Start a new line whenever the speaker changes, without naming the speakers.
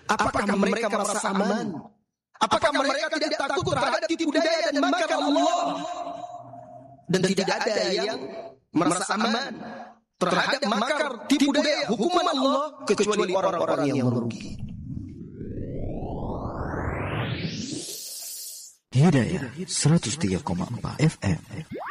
Apakah mereka merasa aman? Apakah mereka tidak takut terhadap tipu daya dan makar Allah? Dan tidak ada yang merasa aman terhadap makar, tipu daya, hukuman Allah kecuali orang-orang yang merugi.
Hidayah 103,4 FM.